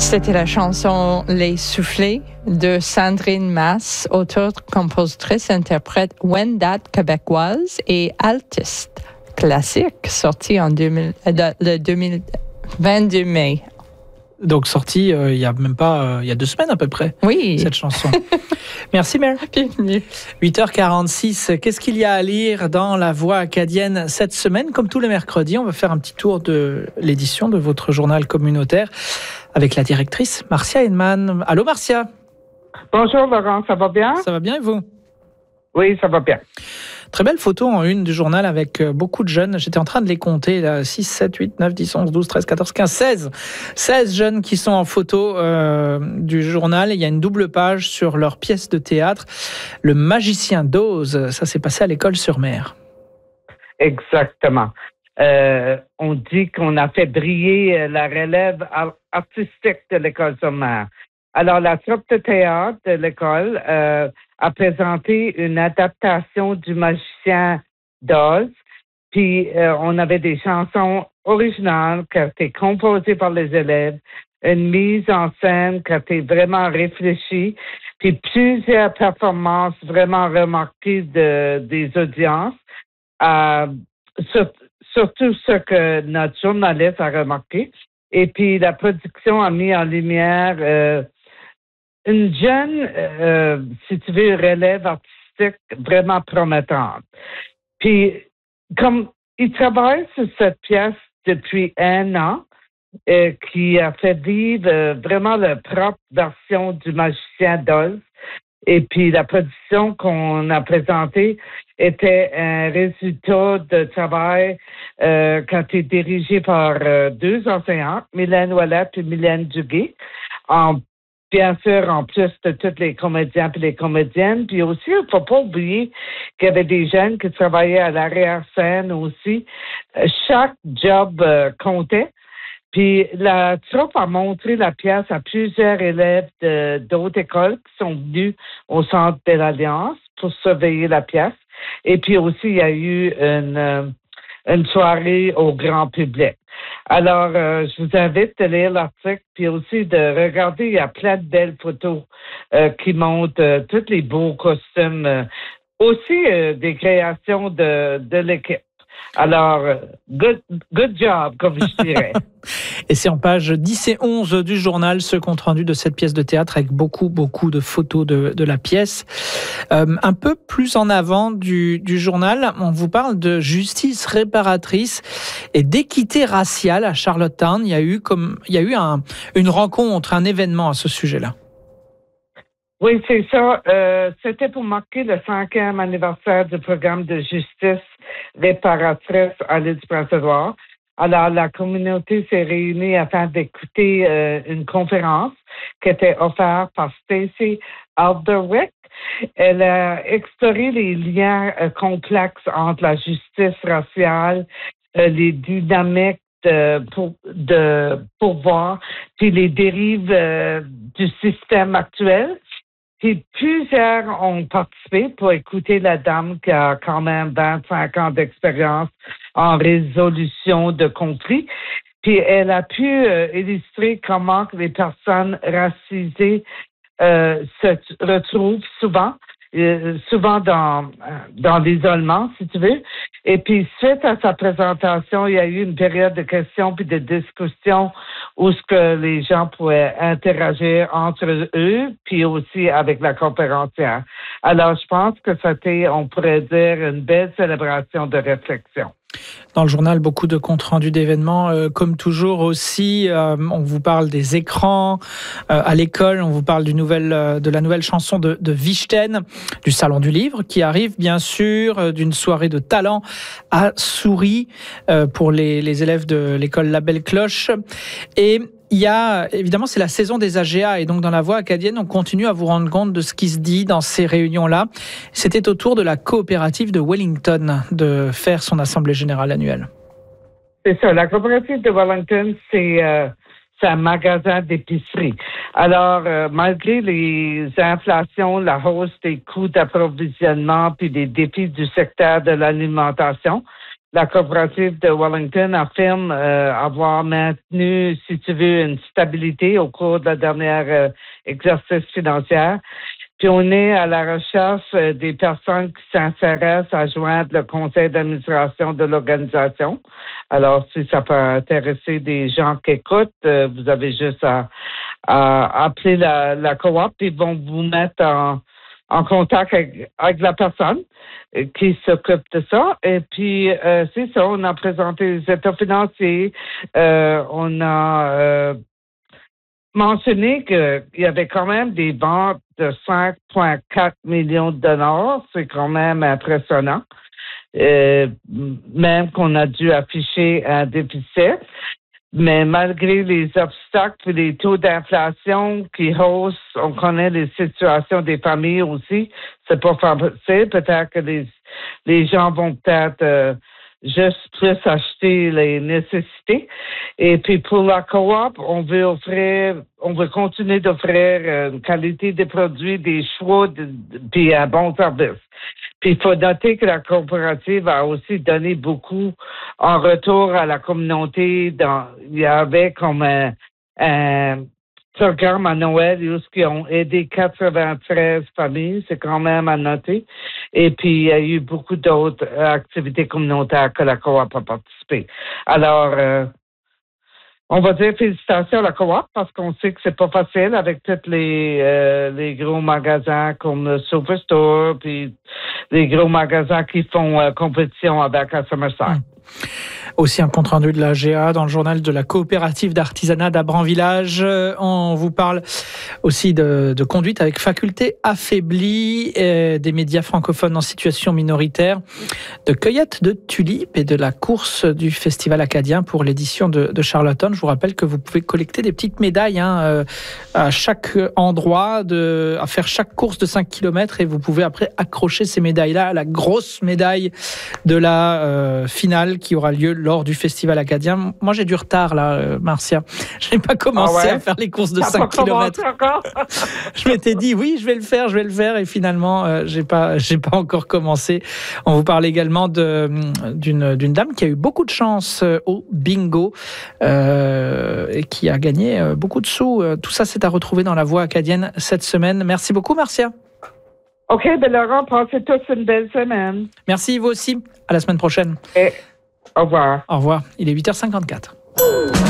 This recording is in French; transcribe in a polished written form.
C'était la chanson Les Soufflés de Sandrine Masse, auteure, compositrice, interprète Wendat québécoise et altiste classique, sortie en le 22 mai. Donc sortie il y a même pas il y a 2 semaines à peu près. Oui. Cette chanson. Merci Mère. Bienvenue. 8h46. Qu'est-ce qu'il y a à lire dans La Voix acadienne cette semaine? Comme tous les mercredis, on va faire un petit tour de l'édition de votre journal communautaire avec la directrice Marcia Heinemann. Allô Marcia. Bonjour Laurent, ça va bien? Ça va bien et vous? Oui, ça va bien. Très belle photo en une du journal avec beaucoup de jeunes. J'étais en train de les compter, là, 6, 7, 8, 9, 10, 11, 12, 13, 14, 15, 16. 16 jeunes qui sont en photo du journal. Il y a une double page sur leur pièce de théâtre. Le Magicien d'Oz, ça s'est passé à l'École-sur-Mer. Exactement. On dit qu'on a fait briller la relève artistique de l'École-sur-Mer. Alors, la troupe de théâtre de l'école a présenté une adaptation du Magicien d'Oz. Puis, on avait des chansons originales qui ont été composées par les élèves, une mise en scène qui a été vraiment réfléchie, puis plusieurs performances vraiment remarquées des audiences. Surtout ce que notre journaliste a remarqué. Et puis, la production a mis en lumière une jeune, si tu veux, relève artistique vraiment promettante. Puis, comme il travaille sur cette pièce depuis 1 an, qui a fait vivre vraiment la propre version du Magicien d'Oz, et puis la production qu'on a présentée était un résultat de travail qui a été dirigé par 2 enseignantes, Mylène Ouellet et Mylène Duguay, bien sûr, en plus de tous les comédiens et les comédiennes. Puis aussi, il ne faut pas oublier qu'il y avait des jeunes qui travaillaient à l'arrière-scène aussi. Chaque job comptait. Puis la troupe a montré la pièce à plusieurs élèves d'autres écoles qui sont venus au Centre de l'Alliance pour surveiller la pièce. Et puis aussi, il y a eu une soirée au grand public. Alors, je vous invite de lire l'article, puis aussi de regarder, il y a plein de belles photos qui montrent tous les beaux costumes, aussi des créations de l'équipe. Alors, good job, comme je dirais. Et c'est en page 10 et 11 du journal, ce compte-rendu de cette pièce de théâtre avec beaucoup de photos de la pièce. Un peu plus en avant du journal, on vous parle de justice réparatrice et d'équité raciale à Charlottetown. Il y a eu une rencontre, un événement à ce sujet-là. Oui, c'est ça. C'était pour marquer le 5e anniversaire du programme de justice réparatrice à l'île du Prince-Édouard. Alors, la communauté s'est réunie afin d'écouter une conférence qui était offerte par Stacey Alderwick. Elle a exploré les liens complexes entre la justice raciale, les dynamiques de pouvoir, puis les dérives du système actuel. Puis plusieurs ont participé pour écouter la dame qui a quand même 25 ans d'expérience en résolution de conflits. Puis elle a pu illustrer comment les personnes racisées se retrouvent souvent dans l'isolement, si tu veux. Et puis, suite à sa présentation, il y a eu une période de questions puis de discussions où ce que les gens pouvaient interagir entre eux, puis aussi avec la conférencière. Alors, je pense que c'était, on pourrait dire, une belle célébration de réflexion. Dans le journal, beaucoup de comptes rendus d'événements. Comme toujours aussi, on vous parle des écrans à l'école. On vous parle de la nouvelle chanson de Vichten, du Salon du Livre, qui arrive bien sûr, d'une soirée de talent à Souris pour les élèves de l'école La Belle Cloche. Et il y a, évidemment, c'est la saison des AGA et donc dans la Voix acadienne, on continue à vous rendre compte de ce qui se dit dans ces réunions-là. C'était au tour de la coopérative de Wellington de faire son assemblée générale annuelle. C'est ça, la coopérative de Wellington, c'est un magasin d'épicerie. Alors, malgré les inflations, la hausse des coûts d'approvisionnement puis les défis du secteur de l'alimentation, la coopérative de Wellington affirme avoir maintenu, si tu veux, une stabilité au cours de la dernière exercice financier. Puis on est à la recherche des personnes qui s'intéressent à joindre le conseil d'administration de l'organisation. Alors, si ça peut intéresser des gens qui écoutent, vous avez juste à appeler la coop. Ils vont vous mettre en contact avec la personne qui s'occupe de ça. Et puis, c'est ça, on a présenté les états financiers. On a mentionné qu'il y avait quand même des ventes de 5,4 millions de dollars. C'est quand même impressionnant. Même qu'on a dû afficher un déficit. Mais malgré les obstacles et les taux d'inflation qui haussent, on connaît les situations des familles aussi. C'est pas facile. Peut-être que les gens vont peut-être juste plus acheter les nécessités. Et puis pour la coop, on veut continuer d'offrir une qualité des produits, des choix, puis un bon service. Puis il faut noter que la coopérative a aussi donné beaucoup en retour à la communauté. Il y avait comme un programme à Noël où ils ont aidé 93 familles, c'est quand même à noter. Et puis il y a eu beaucoup d'autres activités communautaires que la coop a participé. Alors, on va dire félicitations à la coop parce qu'on sait que c'est pas facile avec tous les gros magasins comme le Superstore puis les gros magasins qui font compétition avec à Somerset. Aussi un compte-rendu de la GA dans le journal de la coopérative d'artisanat d'Abran-Village. On vous parle aussi de conduite avec faculté affaiblie, des médias francophones en situation minoritaire, de cueillette de tulipes et de la course du Festival acadien pour l'édition de Charlottetown. Je vous rappelle que vous pouvez collecter des petites médailles à chaque endroit, à faire chaque course de 5 km et vous pouvez après accrocher ces médailles-là à la grosse médaille de la finale qui aura lieu lors du Festival acadien. Moi, j'ai du retard, là, Marcia. Je n'ai pas commencé à faire les courses de 5 km. Je m'étais dit, oui, je vais le faire. Et finalement, j'ai pas encore commencé. On vous parle également d'une dame qui a eu beaucoup de chance au bingo et qui a gagné beaucoup de sous. Tout ça, c'est à retrouver dans la Voix acadienne cette semaine. Merci beaucoup, Marcia. OK, Laurent, passez tous une belle semaine. Merci, vous aussi. À la semaine prochaine. Et au revoir. Au revoir. Il est 8h54.